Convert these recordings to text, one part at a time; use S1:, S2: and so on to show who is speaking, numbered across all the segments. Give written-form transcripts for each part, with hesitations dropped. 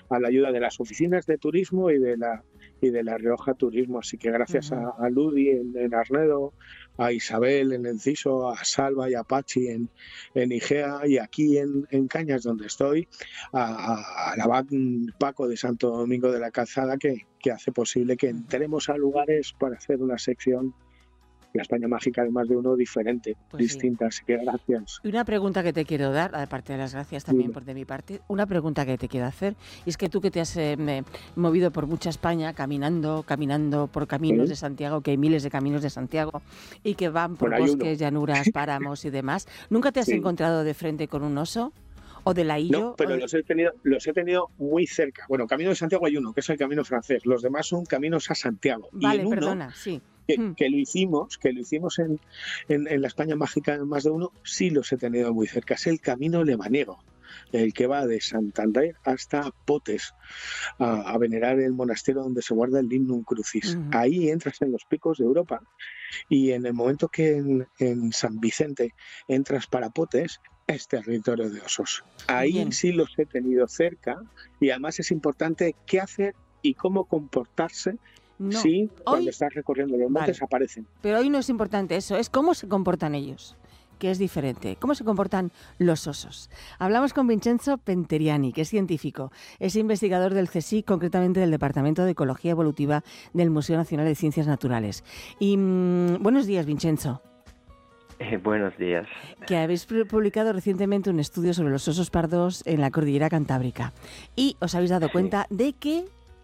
S1: a la ayuda de las oficinas de turismo y de la Rioja Turismo. Así que gracias a Ludi en Arnedo, a Isabel en Enciso, a Salva y a Pachi en Igea, y aquí en Cañas, donde estoy, a la BAC Paco de Santo Domingo de la Calzada, que hace posible que entremos a lugares para hacer una sección La España Mágica de Más de Uno diferente,
S2: Pues sí.
S1: distinta. Así que gracias.
S2: Y una pregunta que te quiero dar, aparte de las gracias también por de mi parte, una pregunta que te quiero hacer, y es que tú que te has movido por mucha España, caminando por caminos de Santiago, que hay miles de caminos de Santiago, y que van por bosques, llanuras, páramos y demás, ¿nunca te has encontrado de frente con un oso? ¿O de la Illo?
S1: No, pero los he tenido muy cerca. Bueno, Camino de Santiago hay uno, que es el Camino Francés. Los demás son caminos a Santiago.
S2: Vale,
S1: y en uno,
S2: perdona, sí.
S1: Que lo hicimos en la España Mágica de Más de Uno, sí los he tenido muy cerca. Es el Camino Lebaniego, el que va de Santander hasta Potes, a venerar el monasterio donde se guarda el Lignum Crucis. Ahí entras en los picos de Europa, y en el momento que en San Vicente entras para Potes, es territorio de osos. Ahí sí los he tenido cerca, y además es importante qué hacer y cómo comportarse. Sí, cuando estás recorriendo los montes aparecen.
S2: Pero hoy no es importante eso, es cómo se comportan ellos, que es diferente. ¿Cómo se comportan los osos? Hablamos con Vincenzo Penteriani, que es científico, es investigador del CSIC, concretamente del Departamento de Ecología Evolutiva del Museo Nacional de Ciencias Naturales. Y buenos días, Vincenzo.
S3: Buenos días.
S2: Que habéis publicado recientemente un estudio sobre los osos pardos en la cordillera Cantábrica. Y os habéis dado cuenta de que...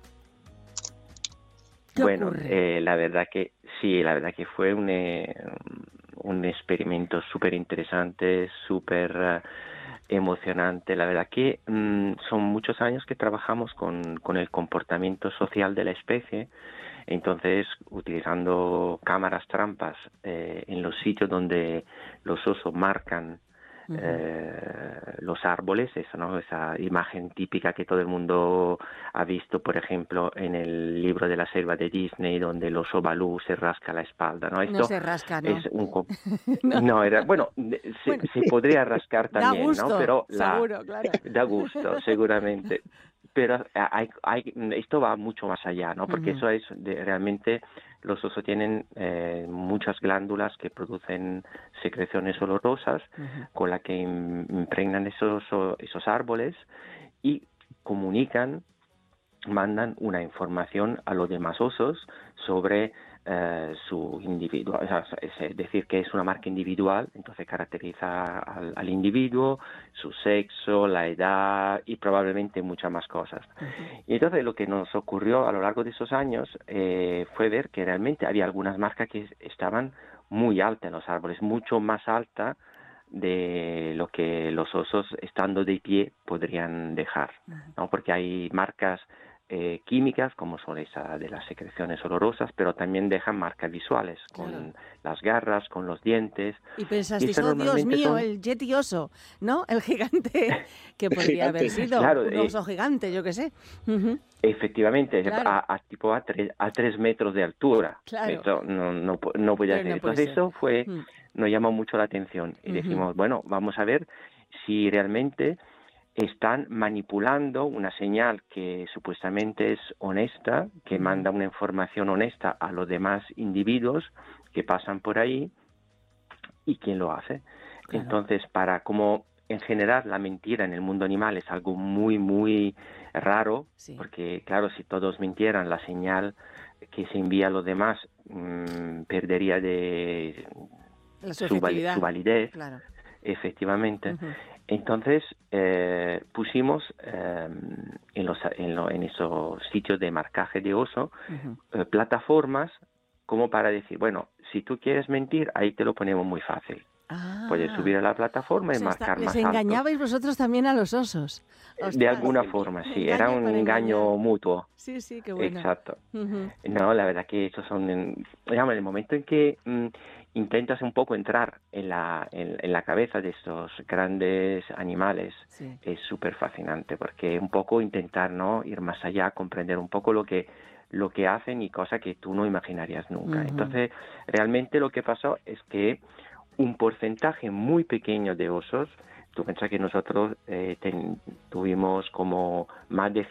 S3: Bueno, la verdad que fue un experimento súper interesante, súper emocionante. La verdad que son muchos años que trabajamos con el comportamiento social de la especie. Entonces, utilizando cámaras trampas en los sitios donde los osos marcan los árboles, eso, ¿no? Esa imagen típica que todo el mundo ha visto, por ejemplo, en el libro de la selva de Disney, donde el oso Balú se rasca la espalda, ¿no?
S2: Esto no se rasca, ¿no?
S3: Es se podría rascar también,
S2: da gusto,
S3: ¿no? Pero
S2: seguro, claro.
S3: Da gusto, seguramente. Pero esto va mucho más allá, ¿no? Porque eso es realmente los osos tienen muchas glándulas que producen secreciones olorosas con la que impregnan esos árboles y mandan una información a los demás osos sobre su individuo, es decir, que es una marca individual, entonces caracteriza al individuo, su sexo, la edad y probablemente muchas más cosas. Y entonces lo que nos ocurrió a lo largo de esos años fue ver que realmente había algunas marcas que estaban muy altas en los árboles, mucho más alta de lo que los osos estando de pie podrían dejar, ¿no? Porque hay marcas químicas, como son esa de las secreciones olorosas, pero también dejan marcas visuales, con las garras, con los dientes.
S2: Y pensasteis, oh Dios mío, el yeti oso, ¿no? El gigante, que podría haber sido un oso gigante, yo qué sé.
S3: Efectivamente, tipo a 3 metros de altura.
S2: Claro.
S3: Esto no podía ser. Entonces eso nos llamó mucho la atención y dijimos, bueno, vamos a ver si realmente están manipulando una señal que supuestamente es honesta, que manda una información honesta a los demás individuos que pasan por ahí, y quién lo hace. Claro. Entonces, como en general la mentira en el mundo animal es algo muy, muy raro, porque claro, si todos mintieran, la señal que se envía a los demás perdería de su validez.
S2: Claro.
S3: Efectivamente. Entonces pusimos en esos sitios de marcaje de oso plataformas como para decir, bueno, si tú quieres mentir, ahí te lo ponemos muy fácil. Puedes subir a la plataforma y marcar más alto.
S2: Les engañabais vosotros también a los osos.
S3: Ostras, de alguna forma, sí. Era un engaño mutuo.
S2: Sí, qué bueno.
S3: Exacto. No, la verdad que esos son... Digamos, en el momento en que intentas un poco entrar en la cabeza de estos grandes animales, es súper fascinante, porque un poco intentar, ¿no?, ir más allá, comprender un poco lo que hacen y cosas que tú no imaginarías nunca. Entonces, realmente lo que pasó es que un porcentaje muy pequeño de osos, tú piensas que nosotros tuvimos como más de